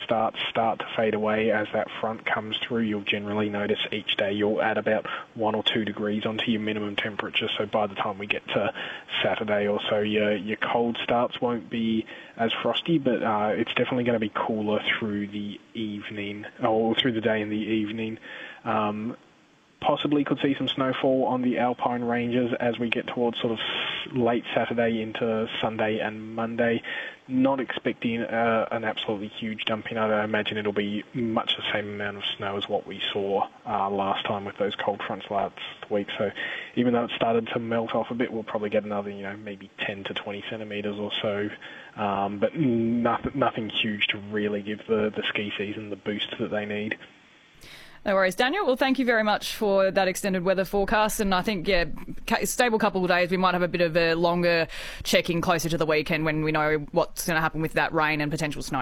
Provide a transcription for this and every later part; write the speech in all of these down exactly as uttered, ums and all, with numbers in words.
starts start to fade away as that front comes through. You'll generally notice each day you'll add about one or two degrees onto your minimum temperature. So by the time we get to Saturday or so, your your cold starts won't be as frosty, but uh, it's definitely going to be cooler through the evening, or through the day and the evening. Um, Possibly could see some snowfall on the Alpine ranges as we get towards sort of late Saturday into Sunday and Monday. Not expecting uh, an absolutely huge dumping. I imagine it'll be much the same amount of snow as what we saw uh, last time with those cold fronts last week. So even though it started to melt off a bit, we'll probably get another, you know, maybe ten to twenty centimetres or so. Um, but nothing, nothing huge to really give the, the ski season the boost that they need. No worries, Daniel. Well, thank you very much for that extended weather forecast. And I think, yeah, stable couple of days. We might have a bit of a longer check-in closer to the weekend when we know what's going to happen with that rain and potential snow.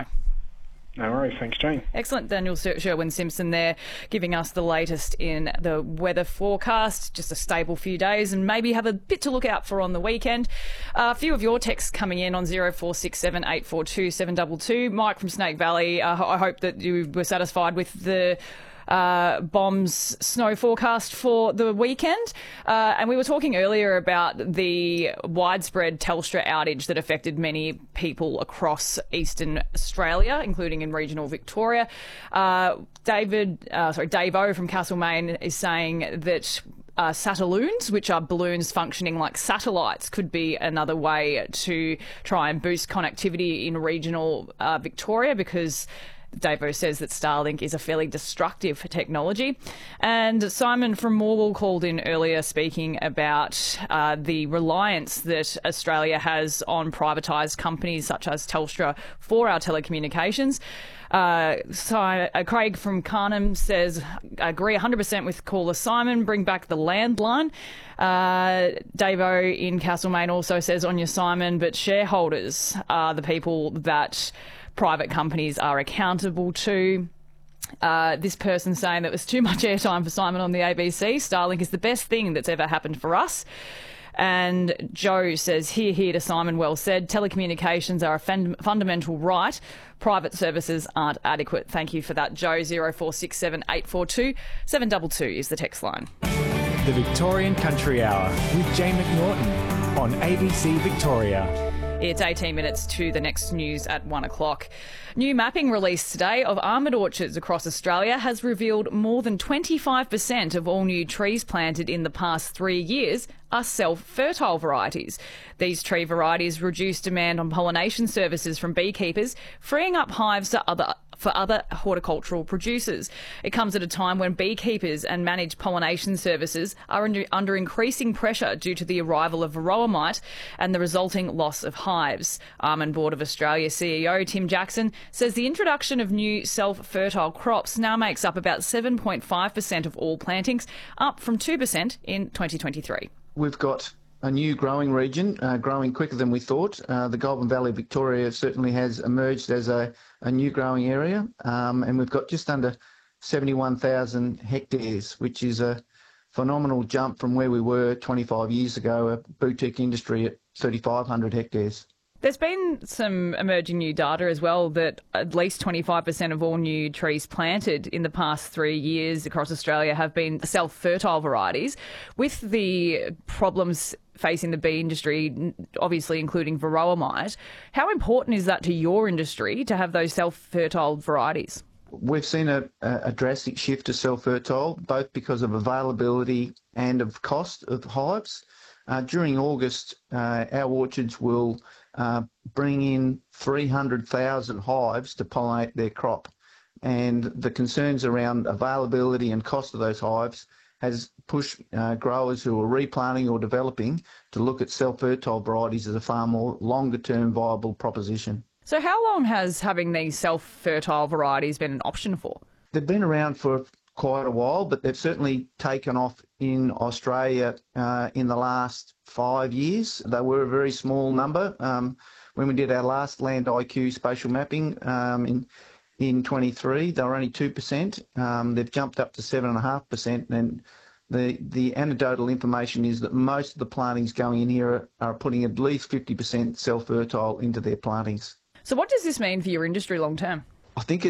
No worries. Thanks, Jane. Excellent. Daniel Sherwin-Simpson there giving us the latest in the weather forecast. Just a stable few days and maybe have a bit to look out for on the weekend. Uh, a few of your texts coming in on zero four six seven eight four two seven two two. Mike from Snake Valley, uh, I hope that you were satisfied with the Uh, bombs snow forecast for the weekend. Uh, and we were talking earlier about the widespread Telstra outage that affected many people across eastern Australia, including in regional Victoria. Uh, David, uh, sorry, Dave O from Castlemaine is saying that Uh, Satelloons, which are balloons functioning like satellites, could be another way to try and boost connectivity in regional uh, Victoria, because Davo says that Starlink is a fairly destructive technology. And Simon from Morwell called in earlier speaking about uh, the reliance that Australia has on privatised companies such as Telstra for our telecommunications. Uh, so, uh, Craig from Carnham says, agree one hundred percent with caller Simon, bring back the landline. Uh, Davo in Castlemaine also says, on your Simon, but shareholders are the people that private companies are accountable to. Uh, this person saying that was too much airtime for Simon on the A B C. Starlink is the best thing that's ever happened for us. And Joe says, hear, hear to Simon, well said. Telecommunications are a fund- fundamental right. Private services aren't adequate. Thank you for that, Joe. zero four six seven eight four two seven two two is the text line. The Victorian Country Hour with Jane McNaughton on A B C Victoria. It's eighteen minutes to the next news at one o'clock. New mapping released today of almond orchards across Australia has revealed more than twenty-five percent of all new trees planted in the past three years are self-fertile varieties. These tree varieties reduce demand on pollination services from beekeepers, freeing up hives to other for other horticultural producers. It comes at a time when beekeepers and managed pollination services are under, under increasing pressure due to the arrival of varroa mite and the resulting loss of hives. Almond Board of Australia C E O Tim Jackson says the introduction of new self-fertile crops now makes up about seven point five percent of all plantings, up from two percent in twenty twenty-three. We've got a new growing region, uh, growing quicker than we thought. Uh, the Goulburn Valley of Victoria certainly has emerged as a, a new growing area, um, and we've got just under seventy-one thousand hectares, which is a phenomenal jump from where we were twenty-five years ago, a boutique industry at thirty-five hundred hectares. There's been some emerging new data as well that at least twenty-five percent of all new trees planted in the past three years across Australia have been self-fertile varieties. With the problems facing the bee industry, obviously including varroa mite, how important is that to your industry to have those self-fertile varieties? We've seen a, a drastic shift to self-fertile, both because of availability and of cost of hives. Uh, during August, uh, our orchards will uh, bring in three hundred thousand hives to pollinate their crop. And the concerns around availability and cost of those hives has pushed uh, growers who are replanting or developing to look at self-fertile varieties as a far more longer-term viable proposition. So how long has having these self-fertile varieties been an option for? They've been around for quite a while, but they've certainly taken off in Australia uh, in the last five years. They were a very small number. Um, when we did our last Land I Q spatial mapping um, in in twenty-three, they were only two percent. Um, they've jumped up to seven point five percent, and the, the anecdotal information is that most of the plantings going in here are, are putting at least fifty percent self-fertile into their plantings. So what does this mean for your industry long term? I think